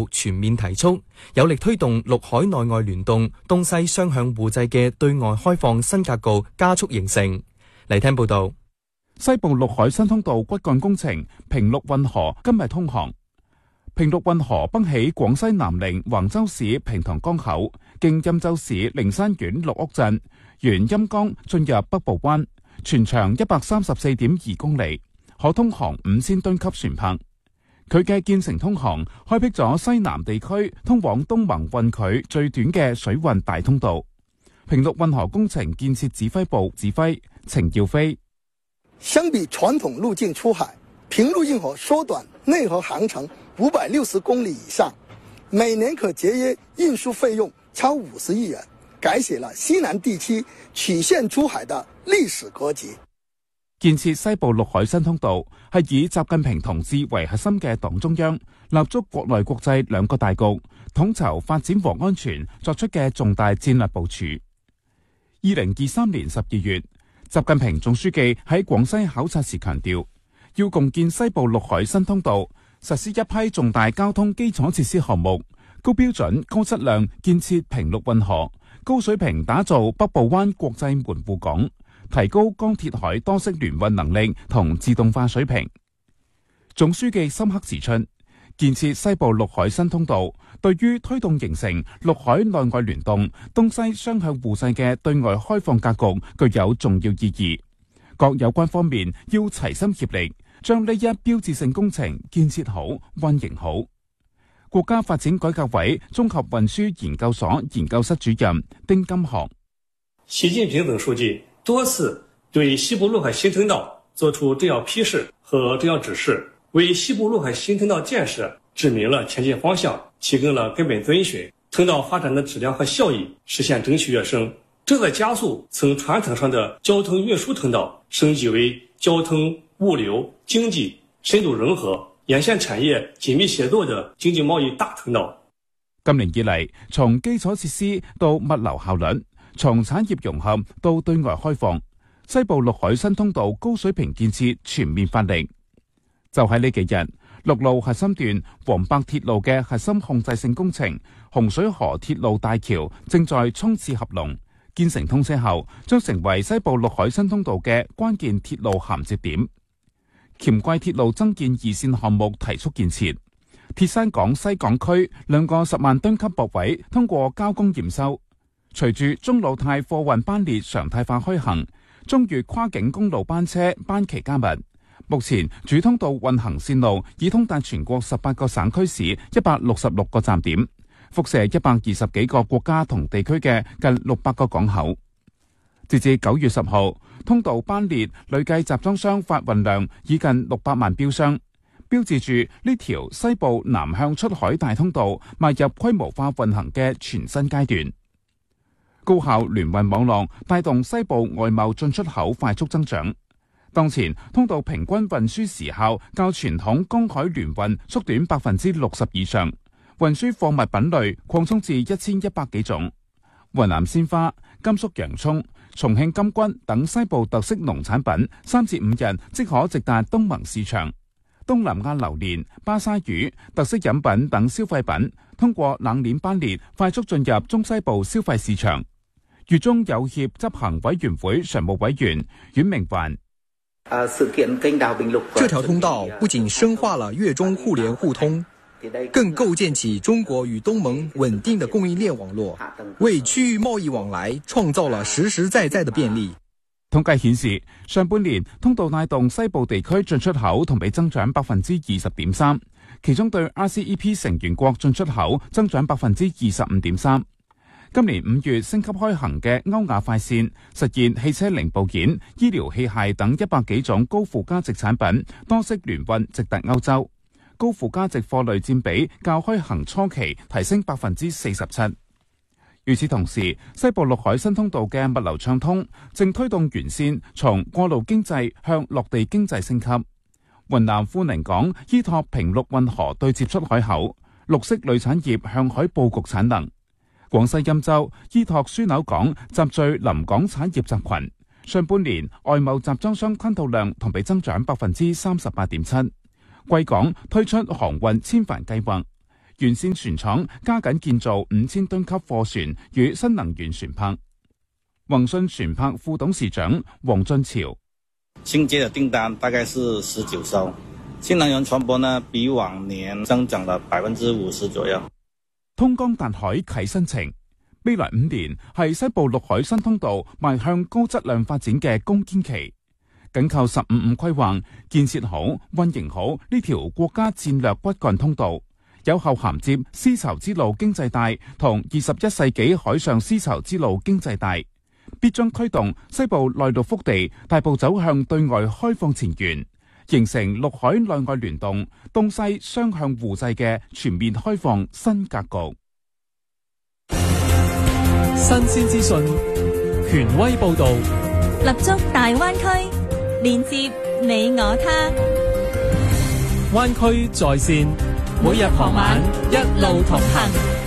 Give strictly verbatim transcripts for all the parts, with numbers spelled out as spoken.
道全面提速，有力推動陸海內外聯動、東西雙向互濟嘅對外開放新格局加速形成。嚟聽報道。 西部陸海新通道骨幹工程平陸運河今日通航。平陸運河北起廣西南寧橫州市平塘江口，經欽州市靈山縣綠屋鎮，沿欽江進入北部灣，全長一百三十四點二公里，可通航五千噸級船舶。佢嘅建成通航，開闢咗西南地區通往東盟運距最短嘅水運大通道。平陸運河工程建設指揮部指揮程耀飛： 相比傳統路徑出海，平陸運河縮短內河航程五百六十公里以上，每年可節約運輸費用超五十億元，改寫了西南地區曲線出海的歷史格局。 建設西部陸海新通道係以習近平同志為核心嘅黨中央立足國內國際兩個大局，統籌發展和安全作出嘅重大戰略部署。二零二三年十二月，習近平總書記喺廣西考察時強調，要共建西部陸海新通道，實施一批重大交通基礎設施項目，高標準、高質量建設平陸運河，高水平打造北部灣國際門戶港，提高江鐵海多式聯運能力同自動化水平。總書記深刻指出，建設西部陸海新通道，對於推動形成陸海內外聯動、東西雙向互濟嘅對外開放格局具有重要意義。各有關方面要齊心協力，將呢一標誌性工程建設好、運營好。國家發展改革委綜合運輸研究所研究室主任丁金學： 習近平總書記多次對西部陸海新通道作出重要批示和重要指示，為西部陸海新通道建設指明了前進方向，提供了根本遵循，通道發展的質量和效益實現整體躍升，正在加速從傳統上的交通運輸通道升級為交通物流經濟深度融合、沿線產業緊密協作的經濟貿易大通道。 今年以嚟，從基礎設施到物流效率，從產業融合到對外開放，西部陸海新通道高水平建設全面發力。就喺呢幾日，陸路核心段黃白鐵路嘅核心控制性工程洪水河鐵路大橋正在衝刺合龍，建成通車後將成為西部陸海新通道嘅關鍵鐵路銜接點。黔桂鐵路增建二線項目提速建設，鐵山港西港區兩個十萬噸級駁位通過交工驗收。隨住中老泰貨運班列常態化開行，中越跨境公路班車班期加密。目前主通道運行線路已通達全國十八個省區市一百六十六個站點，輻射一百二十幾個國家同地區嘅近六百個港口。截至九月十號，通道班列累計集裝箱發運量已近六百萬標箱，標誌住呢條西部南向出海大通道邁入規模化運行嘅全新階段。高效聯運網絡帶動西部外貿進出口快速增長。當前通道平均運輸時效較傳統公海聯運縮短百分之六十以上，運輸貨物品類擴充至一千一百幾種。雲南鮮花、甘肅洋蔥、重慶金軍等西部特色農產品三至五日即可直達東盟市場。東南亞榴蓮、巴沙魚、特色飲品等消費品通過冷鏈班列快速進入中西部消費市場。粵中友協執行委員會常務委員阮明環： 這條通道不僅深化了粵中互聯互通，更構建起中國與東盟穩定的供應鏈網絡，為區域貿易往來創造了實實在在的便利。 統計顯示，上半年通道帶動西部地區進出口同比增長百分之二十點三，其中對 R C E P 成員國進出口增長百分之二十五點三。今年五月升級開行嘅歐亞快線，實現汽車零部件、醫療器械等一百幾種高附加值產品多式聯運直達歐洲，高附加值貨類佔比較開行初期提升百分之四十七。與此同時，西部陸海新通道嘅物流暢通，正推動沿線從過路經濟向落地經濟升級。雲南富寧港依託平陸運河對接出海口，綠色鋁產業向海佈局產能。廣西欽州依託樞紐港集聚臨港產業集群，上半年外貿集裝箱吞吐量同比增長百分之三十八點七。貴港推出航運千帆計劃， 沿線船廠加緊建造五千噸級貨船與新能源船舶。宏信船舶副董事長黃俊潮： 新接的訂單大概是十九艘，新能源船舶呢比往年增長了百分之五十左右。 通江達海啟新程，未來五年係西部陸海新通道邁向高質量發展嘅攻堅期。緊靠十五五規劃，建設好、運營好呢條國家戰略骨幹通道，有效銜接絲綢之路經濟帶同二十一世紀海上絲綢之路經濟帶，必將驅動西部內陸腹地大步走向對外開放前沿，形成陸海內外聯動、東西雙向互濟嘅全面開放新格局。 新鮮資訊，權威報導， 立足大灣區，連接你我他。 灣區在線，每日傍晚一路同行。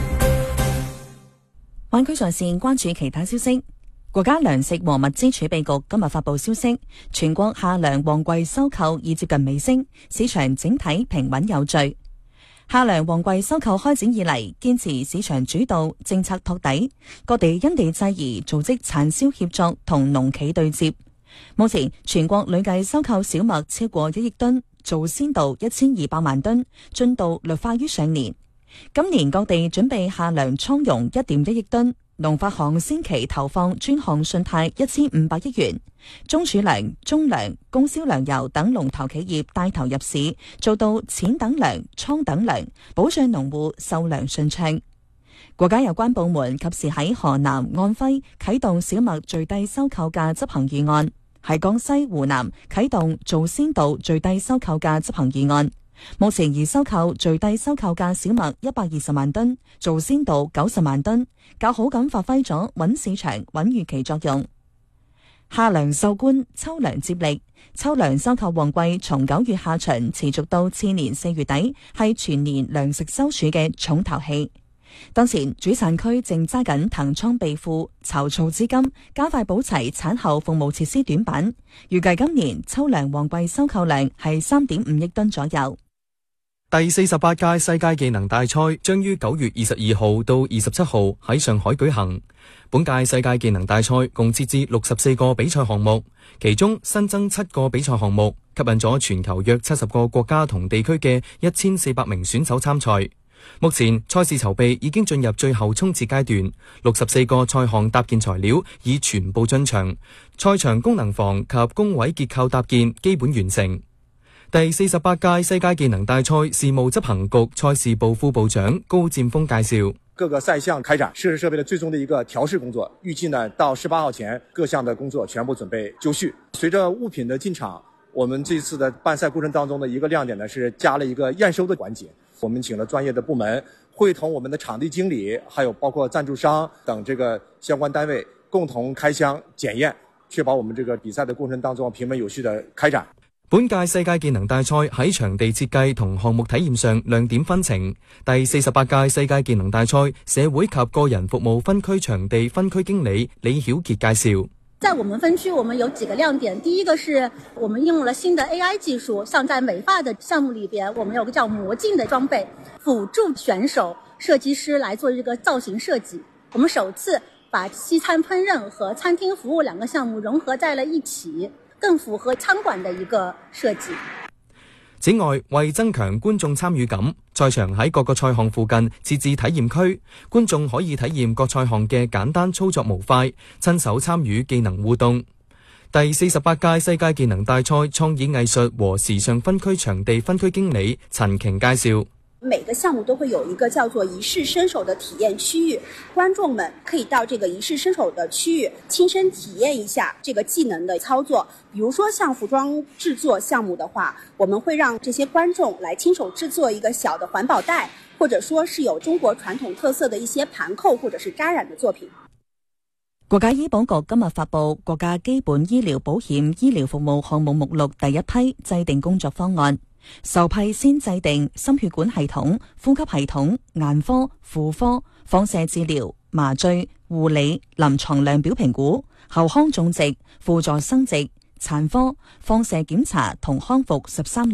灣區在線關注其他消息。國家糧食和物資儲備局今日發布消息，全國夏糧旺季收購已接近尾聲，市場整體平穩有序。夏糧旺季收購開展以嚟，堅持市場主導、政策托底，各地因地制宜組織產銷協作同農企對接。目前全國累計收購小麥超過一億噸，做先導一千二百萬噸，進度略快於上年。今年各地準備夏糧倉容一點一億噸，農發行先期投放專項信貸一千五百億元，中儲糧、中糧、供銷糧油等龍頭企業帶頭入市，做到錢等糧、倉等糧，保障農戶售糧順暢。國家有關部門及時喺河南、安徽啟動小麥最低收購價執行預案，喺江西、湖南啟動做先導最低收購價執行預案。目前已收購最低收購價小麥一百二十萬噸，做先導九十萬噸，較好咁發揮咗穩市場、穩預期作用。夏糧收官，秋糧接力。秋糧收購旺季從九月下旬持續到次年四月底，係全年糧食收儲嘅重頭戲。當前主產區正揸緊騰倉備庫，籌措資金，加快補齊產後服務設施短板。預計今年秋糧旺季收購量係三點五億噸左右。 第四十八屆世界技能大賽將於九月二十二號到二十七號喺上海舉行。本屆世界技能大賽共設置六十四個比賽項目，其中新增七個比賽項目，吸引咗全球約七十個國家同地區嘅一千四百名選手參賽。目前賽事籌備已經進入最後衝刺階段，六十四個賽項搭建材料已全部進場，賽場功能房及工位結構搭建基本完成。第四十八屆世界技能大賽事務執行局賽事部副部長高占峰介紹， 各個賽項開展設施設備的最終的一個調試工作，預計呢到十八號前各項的工作全部準備就緒。隨着物品的進場，我們這次的辦賽過程當中的一個亮點呢是加了一個驗收的環節，我們請了專業的部門會同我們的場地經理還有包括贊助商等這個相關單位共同開箱檢驗，確保我們這個比賽的過程當中平穩有序的開展。 本屆世界技能大賽喺場地設計同項目體驗上亮點紛呈。第四十八屆世界技能大賽社會及個人服務分區場地分區經理李曉傑介紹， 在我們分區我們有幾個亮點，第一個是我們應用了新的 A I 技術，像在美髮的項目裏邊，我們有個叫魔鏡的裝備，輔助選手設計師來做這個造型設計。我們首次把西餐烹飪和餐廳服務兩個項目融合在了一起，更符合餐館的一個設計。 此外，為增強觀眾參與感，賽場喺各個賽項附近設置體驗區，觀眾可以體驗各賽項嘅簡單操作模塊，親手參與技能互動。第四十八屆世界技能大賽創意藝術和時尚分區場地分區經理陳瓊介紹， 每個項目都會有一個叫做一試身手的體驗區域，觀眾們可以到這個一試身手的區域親身體驗一下這個技能的操作。比如說像服裝製作項目的話，我們會讓這些觀眾來親手製作一個小的環保袋，或者說是有中國傳統特色的一些盤扣或者是扎染的作品。 國家醫保局今日發布國家基本醫療保險醫療服務項目目錄第一批制定工作方案。首批先制定心血管系統、呼吸系統、眼科、婦科、放射治療、麻醉、護理、臨床量表評估、後康種植、輔助生殖、產科、放射檢查同康復十三類，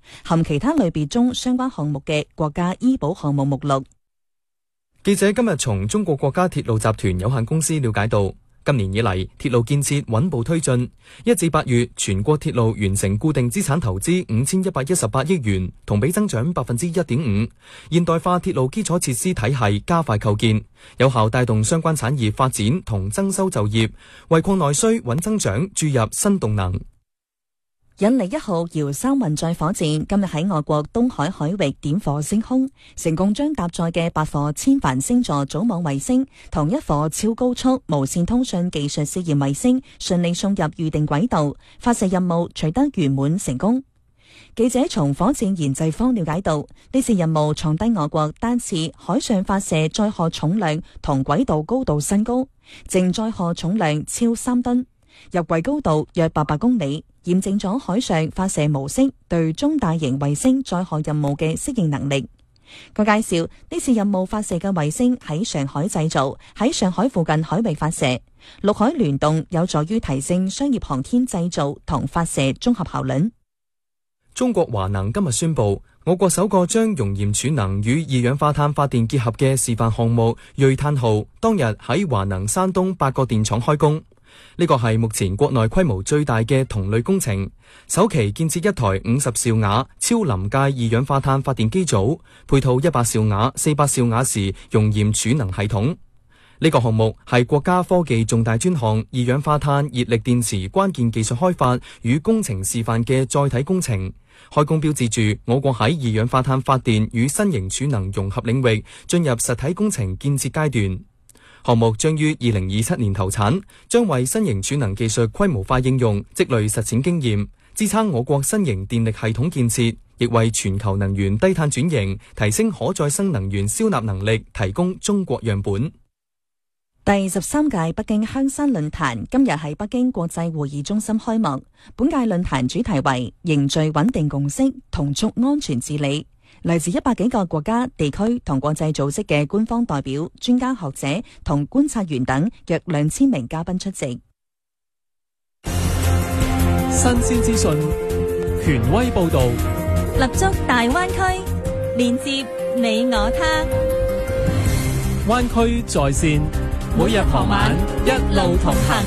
含其他類別中相關項目嘅國家醫保項目目錄。 記者今日從中國國家鐵路集團有限公司了解到，今年以嚟鐵路建設穩步推進，一至八月全國鐵路完成固定資產投資五千一百一十八億元，同比增長百分之一點五。現代化鐵路基礎設施體系加快構建，有效帶動相關產業發展同增收就業，為擴內需穩增長注入新動能。 引力一號遙三運載火箭今日喺外國東海海域點火升空，成功將搭載嘅八顆千帆星座組網衛星同一顆超高速無線通訊技術試驗衛星順利送入預定軌道，發射任務取得圓滿成功。記者從火箭研製方了解到，呢次任務創低我國單次海上發射載荷重量同軌道高度新高，淨載荷重量超三噸，入軌高度約八百公里，驗證咗海上發射模式對中大型衛星載荷任務嘅適應能力。佢介紹呢次任務發射嘅衛星喺上海製造，喺上海附近海域發射，陸海聯動有助於提升商業航天製造同發射綜合效率。 中國華能今日宣布，我國首個將熔鹽儲能與二氧化碳發電結合嘅示範項目銳碳號當日喺華能山東八個電廠開工。呢個係目前國內規模最大嘅同類工程，首期建設一台五十兆瓦超臨界二氧化碳發電機組，配套一百兆瓦、四百兆瓦時熔鹽儲能系統。呢個項目係國家科技重大專項二氧化碳熱力電池關鍵技術開發與工程示範嘅載體工程，開工標誌住我國喺二氧化碳發電與新型儲能融合領域進入實體工程建設階段。項目將於二零二七年投產，將為新型儲能技術規模化應用積累實踐經驗，支撐我國新型電力系統建設，亦為全球能源低碳轉型、提升可再生能源消納能力提供中國樣本。 第十三屆北京香山論壇今日喺北京國際會議中心開幕。本屆論壇主題為凝聚穩定共識，同促安全治理。嚟自一百幾個國家、地區同國際組織嘅官方代表、專家學者同觀察員等約兩千名嘉賓出席。 新鮮資訊，權威報道， 立足大灣區，連接你我他。 灣區在線，每日傍晚一路同行。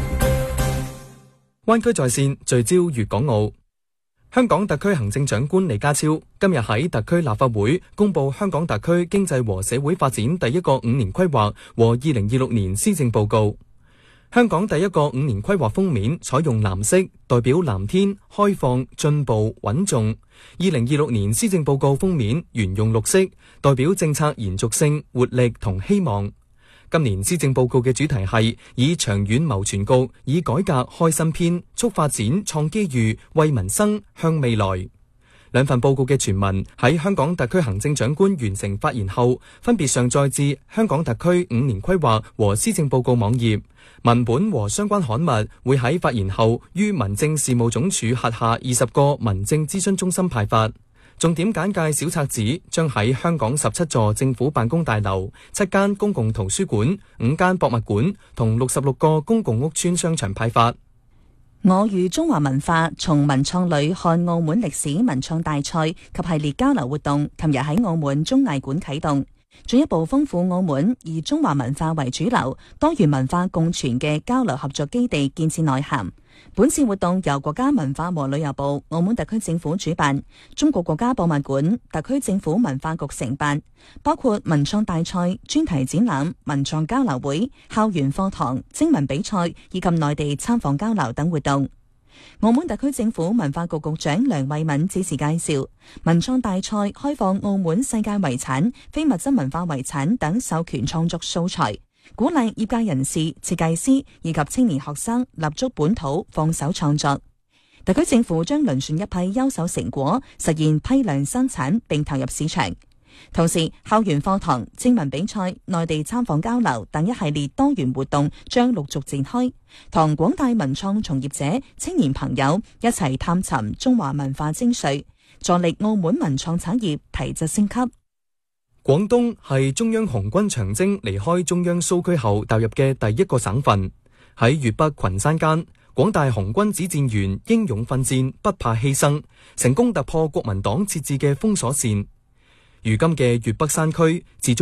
灣區在線聚焦粵港澳。香港特區行政長官李家超今日喺特區立法會公布香港特區經濟和社會發展第一個五年規劃和二零二六年施政報告。香港第一個五年規劃封面採用藍色，代表藍天、開放、進步、穩重；二零二六年施政報告封面沿用綠色，代表政策延續性、活力同希望。今年施政報告嘅主題係以長遠謀全局，以改革開新篇，促發展創機遇，為民生向未來。兩份報告嘅全文喺香港特區行政長官完成發言後，分別上載至香港特區五年規劃和施政報告網頁。文本和相關刊物會喺發言後於民政事務總署轄下二十個民政諮詢中心派發。重點簡介小冊子將喺香港十七座政府辦公大樓、七間公共圖書館、五間博物館同六十六個公共屋邨商場派發。 我與中華文化從文創旅看澳門歷史文創大賽及系列交流活動，琴日喺澳門綜藝館啟動，進一步豐富澳門以中華文化為主流、多元文化共存嘅交流合作基地建設內涵。本次活動由國家文化和旅遊部、澳門特區政府主辦，中國國家博物館、特區政府文化局承辦，包括文創大賽、專題展覽、文創交流會、校園課堂、徵文比賽以及內地參訪交流等活動。澳門特區政府文化局局長梁慧敏致辭介紹，文創大賽開放澳門世界遺產、非物質文化遺產等授權創作素材，鼓勵業界人士、設計師以及青年學生立足本土，放手創作。特區政府將遴選一批優秀成果，實現批量生產並投入市場。同時，校園課堂、徵文比賽、內地參訪交流等一系列多元活動將陸續展開，同廣大文創從業者、青年朋友一齊探尋中華文化精髓，助力澳門文創產業提質升級。 廣東係中央紅軍長征離開中央蘇區後踏入嘅第一個省份。喺粵北群山間， 廣大紅軍指戰員英勇奮戰，不怕犧牲，成功突破國民黨設置嘅封鎖線。如今嘅粵北山區自